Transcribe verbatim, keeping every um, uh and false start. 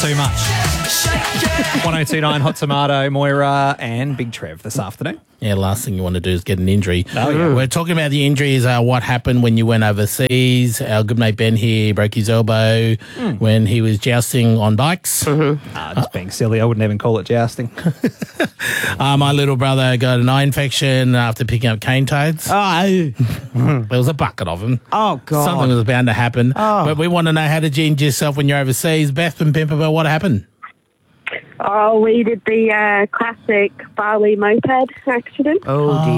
Too much. one oh two point nine Hot Tomato, Moira and Big Trev this afternoon. Yeah, last thing you want to do is get an injury. Oh, yeah. We're talking about the injuries, uh, what happened when you went overseas. Our good mate Ben here broke his elbow mm. when he was jousting on bikes. Mm-hmm. Uh, just being silly, I wouldn't even call it jousting. uh, my little brother got an eye infection after picking up cane toads. Oh. There was a bucket of them. Oh, God. Something was bound to happen. Oh. But we want to know, how did you injure yourself when you're overseas? Beth and Pimperville, what happened? Oh, we did the uh, classic Bali moped accident. Oh, dear.